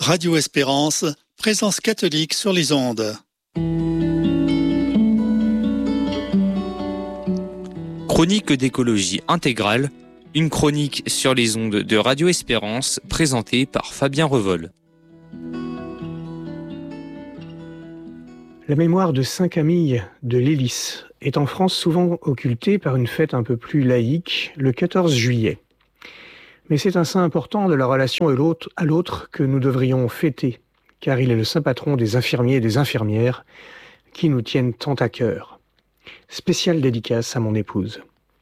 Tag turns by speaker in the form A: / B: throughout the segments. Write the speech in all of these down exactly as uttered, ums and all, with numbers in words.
A: Radio Espérance, présence catholique sur les ondes.
B: Chronique d'écologie intégrale, une chronique sur les ondes de Radio Espérance présentée par Fabien Revol.
C: La mémoire de Saint Camille de Lélis est en France souvent occultée par une fête un peu plus laïque, le quatorze juillet. Mais c'est un saint important de la relation à l'autre que nous devrions fêter, car il est le saint patron des infirmiers et des infirmières qui nous tiennent tant à cœur. Spéciale dédicace à mon épouse.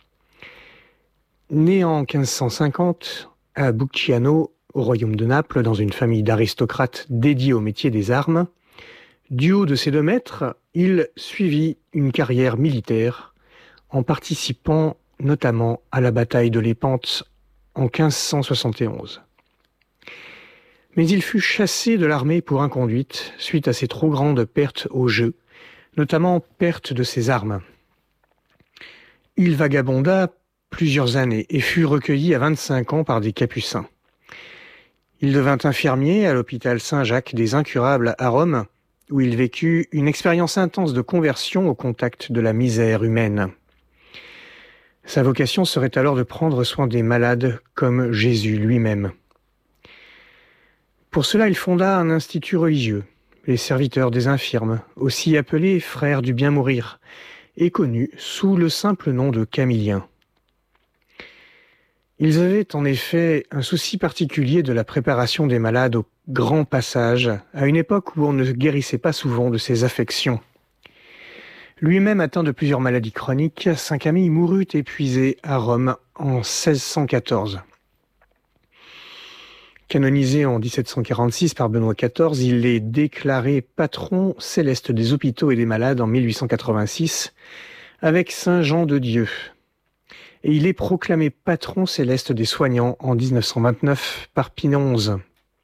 C: Né en quinze cent cinquante à Bucciano, au royaume de Naples, dans une famille d'aristocrates dédiés au métier des armes, du haut de ses deux maîtres, il suivit une carrière militaire en participant notamment à la bataille de Lépante en quinze cent soixante et onze. Mais il fut chassé de l'armée pour inconduite suite à ses trop grandes pertes au jeu, notamment perte de ses armes. Il vagabonda plusieurs années et fut recueilli à vingt-cinq ans par des capucins. Il devint infirmier à l'hôpital Saint-Jacques des Incurables à Rome, où il vécut une expérience intense de conversion au contact de la misère humaine. Sa vocation serait alors de prendre soin des malades comme Jésus lui-même. Pour cela, il fonda un institut religieux, les serviteurs des infirmes, aussi appelés frères du bien mourir, et connus sous le simple nom de Camilliens. Ils avaient en effet un souci particulier de la préparation des malades au grand passage, à une époque où on ne guérissait pas souvent de ses affections. Lui-même atteint de plusieurs maladies chroniques, saint Camille mourut épuisé à Rome en seize cent quatorze. Canonisé en dix-sept cent quarante-six par Benoît quatorze, il est déclaré patron céleste des hôpitaux et des malades en mille huit cent quatre-vingt-six avec saint Jean de Dieu. Et il est proclamé patron céleste des soignants en dix-neuf cent vingt-neuf par Pie onze.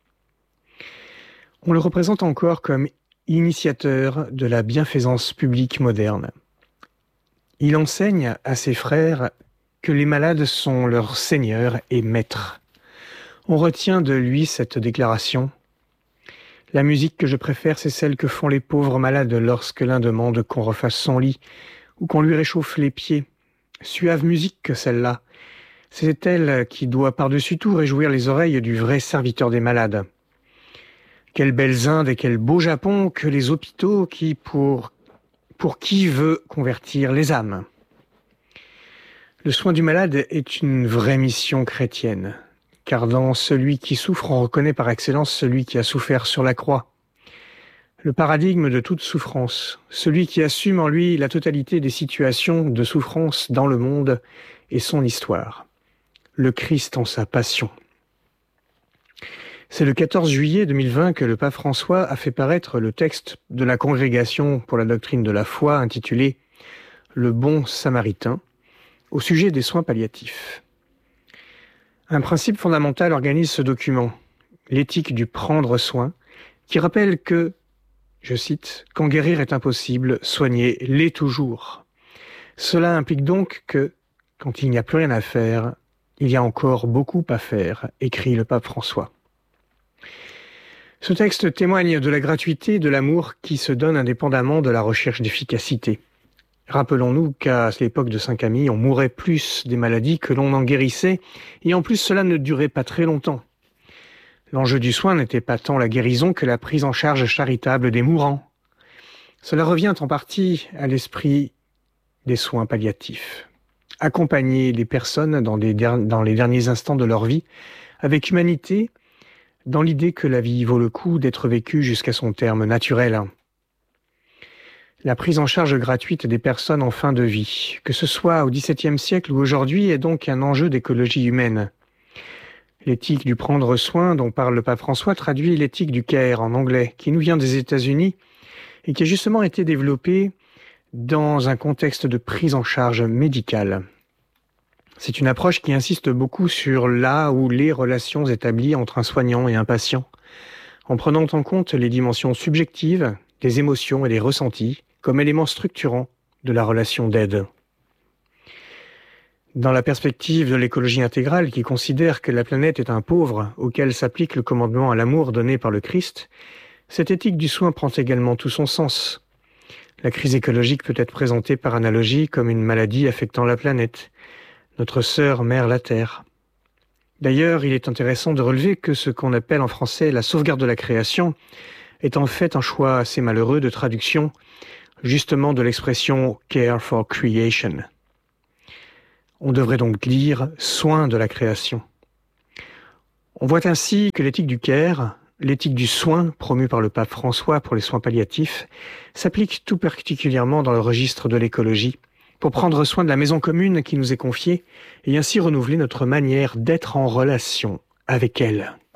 C: On le représente encore comme initiateur de la bienfaisance publique moderne. Il enseigne à ses frères que les malades sont leurs seigneurs et maîtres. On retient de lui cette déclaration. La musique que je préfère, c'est celle que font les pauvres malades lorsque l'un demande qu'on refasse son lit ou qu'on lui réchauffe les pieds. Suave musique que celle-là. C'est elle qui doit par-dessus tout réjouir les oreilles du vrai serviteur des malades. Quelles belles Indes et quel beau Japon que les hôpitaux qui, pour, pour qui veut convertir les âmes. Le soin du malade est une vraie mission chrétienne, car dans celui qui souffre, on reconnaît par excellence celui qui a souffert sur la croix. Le paradigme de toute souffrance, celui qui assume en lui la totalité des situations de souffrance dans le monde et son histoire. Le Christ en sa passion. C'est le quatorze juillet deux mille vingt que le pape François a fait paraître le texte de la Congrégation pour la doctrine de la foi intitulé « Le bon samaritain » au sujet des soins palliatifs. Un principe fondamental organise ce document, l'éthique du prendre soin, qui rappelle que, je cite, « quand guérir est impossible, soigner l'est toujours ». Cela implique donc que, quand il n'y a plus rien à faire, il y a encore beaucoup à faire, écrit le pape François. Ce texte témoigne de la gratuité et de l'amour qui se donne indépendamment de la recherche d'efficacité. Rappelons-nous qu'à l'époque de saint Camille, on mourait plus des maladies que l'on en guérissait, et en plus cela ne durait pas très longtemps. L'enjeu du soin n'était pas tant la guérison que la prise en charge charitable des mourants. Cela revient en partie à l'esprit des soins palliatifs. Accompagner les personnes dans, des der- dans les derniers instants de leur vie avec humanité, dans l'idée que la vie vaut le coup d'être vécue jusqu'à son terme naturel. La prise en charge gratuite des personnes en fin de vie, que ce soit au dix-septième siècle ou aujourd'hui, est donc un enjeu d'écologie humaine. L'éthique du prendre soin dont parle le pape François traduit l'éthique du care en anglais, qui nous vient des États-Unis et qui a justement été développée dans un contexte de prise en charge médicale. C'est une approche qui insiste beaucoup sur la ou les relations établies entre un soignant et un patient, en prenant en compte les dimensions subjectives, des émotions et des ressentis, comme éléments structurants de la relation d'aide. Dans la perspective de l'écologie intégrale qui considère que la planète est un pauvre auquel s'applique le commandement à l'amour donné par le Christ, cette éthique du soin prend également tout son sens. La crise écologique peut être présentée par analogie comme une maladie affectant la planète, notre sœur mère la Terre. D'ailleurs, il est intéressant de relever que ce qu'on appelle en français la sauvegarde de la création est en fait un choix assez malheureux de traduction, justement de l'expression « care for creation ». On devrait donc lire « soin de la création ». On voit ainsi que l'éthique du care, l'éthique du soin promue par le pape François pour les soins palliatifs, s'applique tout particulièrement dans le registre de l'écologie, pour prendre soin de la maison commune qui nous est confiée et ainsi renouveler notre manière d'être en relation avec elle.